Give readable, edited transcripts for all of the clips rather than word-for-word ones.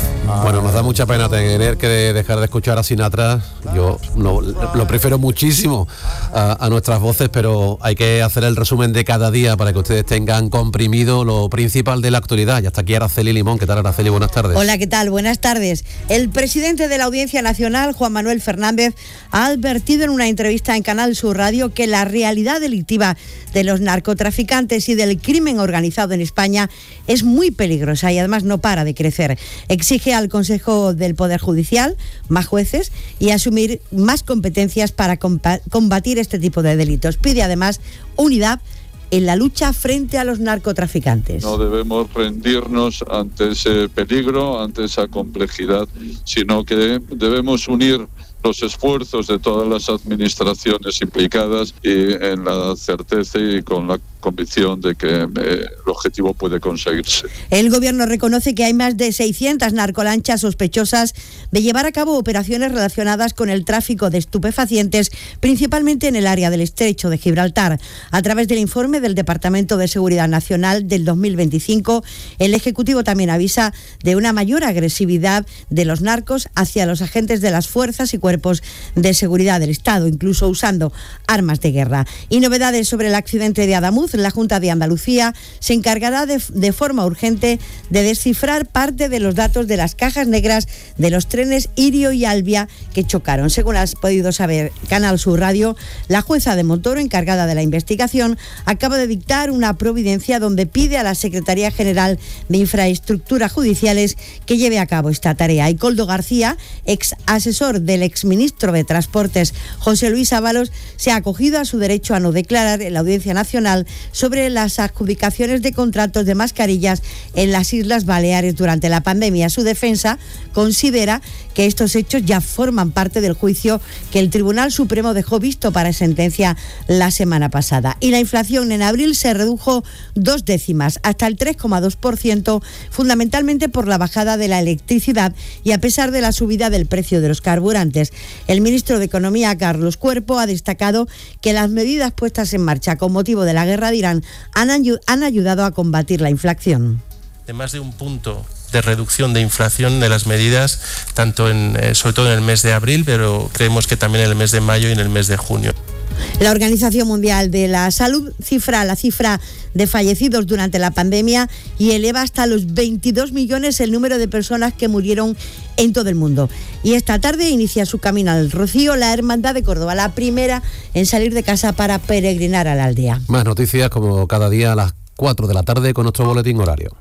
Bueno, nos da mucha pena tener que dejar de escuchar a Sinatra. Yo lo prefiero muchísimo a nuestras voces, pero hay que hacer el resumen de cada día para que ustedes tengan comprimido lo principal de la actualidad. Y hasta aquí Araceli Limón. ¿Qué tal, Araceli? Buenas tardes. Hola, ¿qué tal? Buenas tardes. El presidente de la Audiencia Nacional, Juan Manuel Fernández, ha advertido en una entrevista en Canal Sur Radio que la realidad delictiva de los narcotraficantes y del crimen organizado en España es muy peligrosa y además no para de crecer. Exige al Consejo del Poder Judicial más jueces y asumir más competencias para combatir este tipo de delitos. Pide además unidad en la lucha frente a los narcotraficantes. No debemos rendirnos ante ese peligro, ante esa complejidad, sino que debemos unir los esfuerzos de todas las administraciones implicadas y en la certeza y con la convicción de que el objetivo puede conseguirse. El gobierno reconoce que hay más de 600 narcolanchas sospechosas de llevar a cabo operaciones relacionadas con el tráfico de estupefacientes, principalmente en el área del Estrecho de Gibraltar. A través del informe del Departamento de Seguridad Nacional del 2025, el Ejecutivo también avisa de una mayor agresividad de los narcos hacia los agentes de las fuerzas y cuerpos de seguridad del Estado, incluso usando armas de guerra. Y novedades sobre el accidente de Adamuz. La Junta de Andalucía se encargará de forma urgente de descifrar parte de los datos de las cajas negras de los trenes Irio y Albia que chocaron. Según has podido saber Canal Sur Radio, la jueza de Montoro, encargada de la investigación, acaba de dictar una providencia donde pide a la Secretaría General de Infraestructuras Judiciales que lleve a cabo esta tarea. Y Koldo García, ex asesor del exministro de Transportes José Luis Ábalos, se ha acogido a su derecho a no declarar en la Audiencia Nacional sobre las adjudicaciones de contratos de mascarillas en las Islas Baleares durante la pandemia. Su defensa considera que estos hechos ya forman parte del juicio que el Tribunal Supremo dejó visto para sentencia la semana pasada. Y la inflación en abril se redujo 2 décimas, hasta el 3,2%, fundamentalmente por la bajada de la electricidad y a pesar de la subida del precio de los carburantes. El ministro de Economía, Carlos Cuerpo, ha destacado que las medidas puestas en marcha con motivo de la guerra de Irán han ayudado a combatir la inflación. De más de un punto de reducción de inflación de las medidas, tanto sobre todo en el mes de abril, pero creemos que también en el mes de mayo y en el mes de junio. La Organización Mundial de la Salud cifra la cifra de fallecidos durante la pandemia y eleva hasta los 22 millones el número de personas que murieron en todo el mundo. Y esta tarde inicia su camino al Rocío la Hermandad de Córdoba, la primera en salir de casa para peregrinar a la aldea. Más noticias como cada día a las 4 de la tarde con nuestro boletín horario.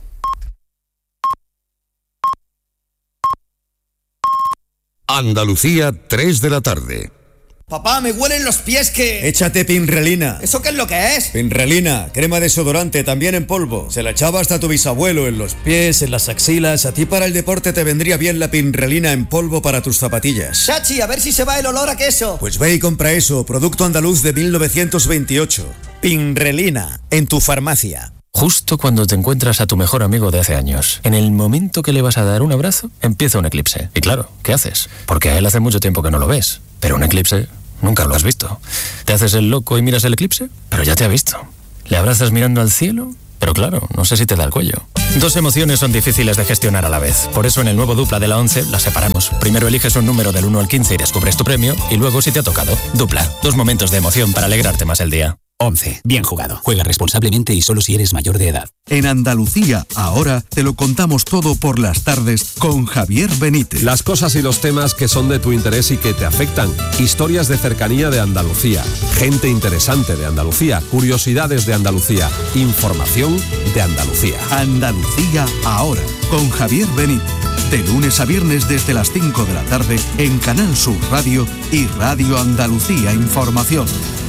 Andalucía, 3 de la tarde. Papá, me huelen los pies que... Échate Pinrelina. ¿Eso qué es lo que es? Pinrelina, crema desodorante, también en polvo. Se la echaba hasta tu bisabuelo en los pies, en las axilas. A ti para el deporte te vendría bien la Pinrelina en polvo para tus zapatillas. Chachi, a ver si se va el olor a queso. Pues ve y compra eso, producto andaluz de 1928. Pinrelina, en tu farmacia. Justo cuando te encuentras a tu mejor amigo de hace años, en el momento que le vas a dar un abrazo, empieza un eclipse. Y claro, ¿qué haces? Porque a él hace mucho tiempo que no lo ves. Pero un eclipse nunca lo has visto. ¿Te haces el loco y miras el eclipse? Pero ya te ha visto. ¿Le abrazas mirando al cielo? Pero claro, no sé si te da el cuello. Dos emociones son difíciles de gestionar a la vez. Por eso en el nuevo Dupla de la 11 las separamos. Primero eliges un número del 1 al 15 y descubres tu premio. Y luego si te ha tocado. Dupla. 2 momentos de emoción para alegrarte más el día. 11. Bien jugado. Juega responsablemente y solo si eres mayor de edad. En Andalucía, ahora, te lo contamos todo por las tardes con Javier Benítez. Las cosas y los temas que son de tu interés y que te afectan. Historias de cercanía de Andalucía. Gente interesante de Andalucía. Curiosidades de Andalucía. Información de Andalucía. Andalucía, ahora, con Javier Benítez. De lunes a viernes desde las 5 de la tarde en Canal Sur Radio y Radio Andalucía Información.